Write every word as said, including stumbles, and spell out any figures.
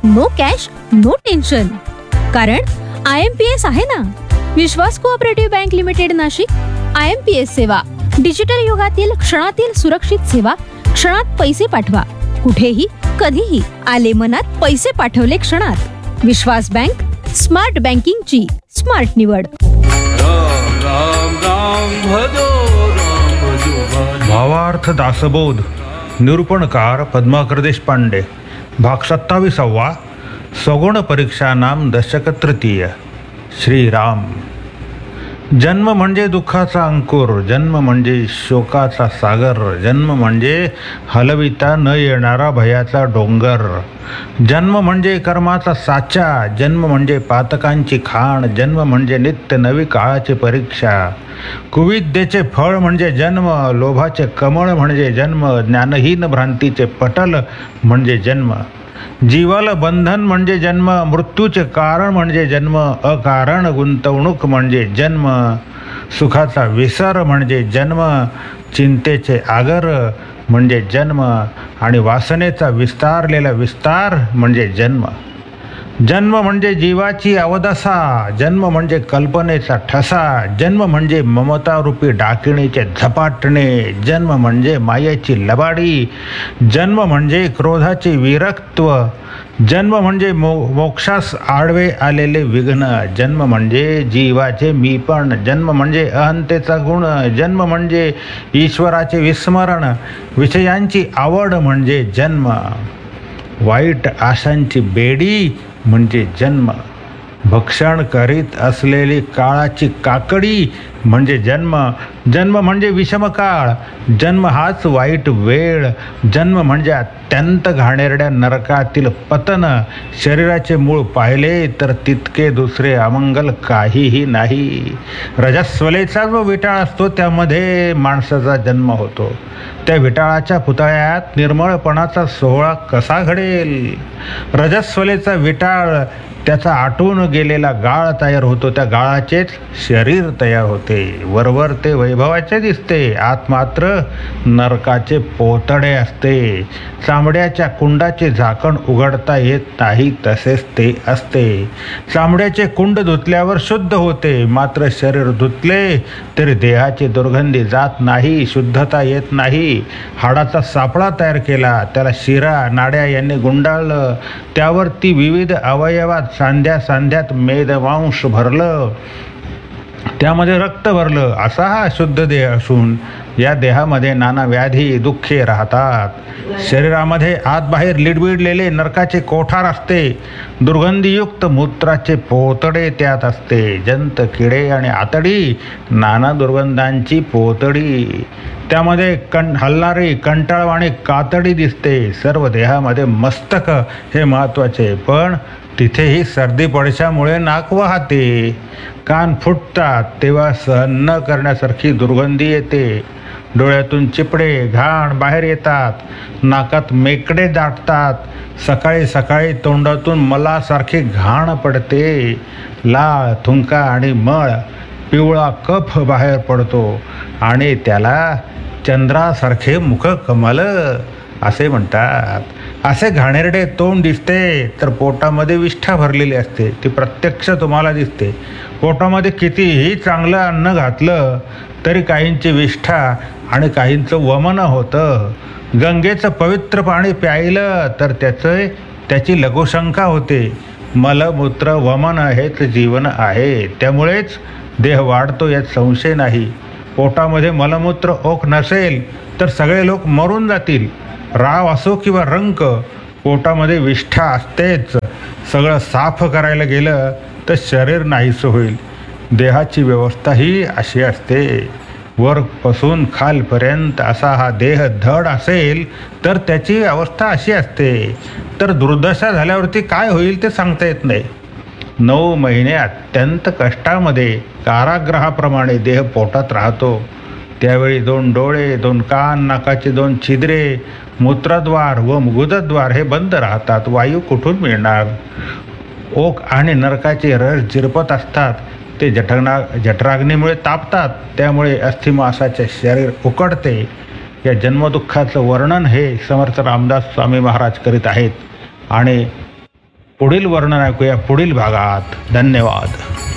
No cash no tension. कारण I am P S आहे ना, विश्वास cooperative bank limited Nashik. I am P S सेवा, digital युगातील क्षणातील सुरक्षित सेवा. क्षणात पैसे पाठवा, कुठेही कधीही. आले मनात पैसे पाठवले क्षणात. विश्वास बँक, स्मार्ट बँकिंगची स्मार्ट निवड. राम राम राम भजो राम भजो भज. भावार्थ दासबोध. निरूपणकार पद्माकर देशपांडे. भाग सत्ताविसावा. सगुण परीक्षा नाम दशक तृतीय. श्रीराम. जन्म म्हणजे दुःखाचा अंकुर, जन्म म्हणजे शोकाचा सागर, जन्म म्हणजे हलविता न येणारा भयाचा डोंगर, जन्म म्हणजे कर्माचा साचा, जन्म म्हणजे पातकांची खाण, जन्म म्हणजे नित्य नवी काळाची परीक्षा. कुविद्येचे फळ म्हणजे जन्म, लोभाचे कमळ म्हणजे जन्म, ज्ञानहीन भ्रांतीचे पटल म्हणजे जन्म. जीवाला बंधन म्हणजे जन्म, मृत्यूचे कारण म्हणजे जन्म, अकारण गुंतवणूक म्हणजे जन्म, सुखाचा विसर म्हणजे जन्म, चिंतेचे आगर म्हणजे जन्म आणि वासनेचा विस्तारलेला विस्तार म्हणजे जन्म. जन्म म्हणजे जीवाची अवदशा, जन्म म्हणजे कल्पनेचा ठसा, जन्म म्हणजे ममतारूपी डाकिणीचे झपाटणे, जन्म म्हणजे मायेची लबाडी, जन्म म्हणजे क्रोधाचे विरक्त्व, जन्म म्हणजे मो मोक्षास आडवे आलेले विघ्न, जन्म म्हणजे जीवाचे मीपण, जन्म म्हणजे अहंतेचा गुण, जन्म म्हणजे ईश्वराचे विस्मरण, विषयांची आवड म्हणजे जन्म, वाईट आशांची बेडी म्हणजे जन्म, भक्षण करीत असलेली काळाची काकडी म्हणजे जन्म, जन्म म्हणजे विषमकाळ, जन्म हाच वाईट वेळ, जन्म म्हणजे अत्यंत घाणेरड्या नरकातील पतन. शरीराचे मूळ पाहिले तर तितके दुसरे अमंगल काहीही नाही. रजस्वलेचा जो विटाळ असतो त्यामध्ये माणसाचा जन्म होतो. त्या विटाळाच्या पुतळ्यात निर्मळपणाचा सोहळा कसा घडेल? रजस्वलेचा विटाळ, त्याचा आटून गेलेला गाळ तयार होतो, त्या गाळाचेच शरीर तयार होते. वरवर ते वैभवाचे दिसते, आत मात्र नरकाचे पोतडे असते. चामड्याच्या कुंडाचे झाकण उघडता येत नाही तसेच ते असते. चामड्याचे कुंड धुतल्यावर शुद्ध होते, मात्र शरीर धुतले तरी देहाची दुर्गंधी जात नाही, शुद्धता येत नाही. हाडाचा सापळा तयार केला, त्याला शिरा नाड्या यांनी गुंडाळलं, त्यावरती विविध अवयवात सांध्या सांध्यात मेदमांस भरलं, त्यामध्ये रक्त भरलं. असा हा शुद्ध देह असून या देहामध्ये नाना व्याधी दुःखे राहतात. शरीरामध्ये आत बाहेर लिडबिडलेले नरकाचे कोठार असते, दुर्गंधीयुक्त मूत्राचे पोतडे त्यात असते, जंत किडे आणि आतडी नाना दुर्गंधांची पोतडी, त्यामध्ये कं हलणारी कंटाळवाणी कातडी दिसते. सर्व देहामध्ये मस्तक हे महत्त्वाचे, पण तिथेही सर्दी पडशामुळे नाक वाहते, कान फुटतात, तेव्हा सहन न करण्यासारखी दुर्गंधी येते, डोळ्यातून चिपडे घाण बाहेर येतात, नाकात मेकडे दाटतात, सकाळी सकाळी तोंडातून मलासारखी घाण पडते, लाळ थुंका आणि मळ पिवळा कफ बाहेर पडतो आणि त्याला चंद्रासारखे मुखकमल असे म्हणतात. असे घाणेरडे तोंड दिसते तर पोटामध्ये विष्ठा भरलेली असते, ती प्रत्यक्ष तुम्हाला दिसते. पोटामध्ये कितीही चांगलं अन्न घातलं तरी काहींची विष्ठा आणि काहींचं वमन होतं. गंगेचं पवित्र पाणी प्यायलं तर त्याचं त्याची लघुशंका होते. मलमूत्र वमन हेच जीवन आहे, त्यामुळेच देह वाढतो यात संशय नाही. पोटामध्ये मलमूत्र ओक नसेल तर सगळे लोक मरून जातील. राव असो किंवा रंक, पोटामध्ये विष्ठा असतेच. सगळं साफ करायला गेलं तर शरीर नाहीसं होईल. देहाची व्यवस्था ही अशी असते. वरपासून खालपर्यंत असा हा देह धड असेल तर त्याची अवस्था अशी असते. तर दुर्दशा झाल्यावरती काय होईल ते सांगता येत नाही. नऊ महिने अत्यंत कष्टामध्ये कारागृहाप्रमाणे देह पोटात राहतो. त्यावेळी दोन डोळे, दोन कान, नाकाचे दोन छिद्रे, मूत्रद्वार व गुदद्वार हे बंद राहतात. वायू कुठून मिळणार? ओक आणि नरकाचे रस जिरपत असतात, ते जठरना जठराग्नीमुळे तापतात, त्यामुळे अस्थिमासाचे शरीर उकडते. या जन्मदुःखाचं वर्णन हे समर्थ रामदास स्वामी महाराज करीत आहेत आणि पुढील वर्णन ऐकूया पुढील भागात. धन्यवाद.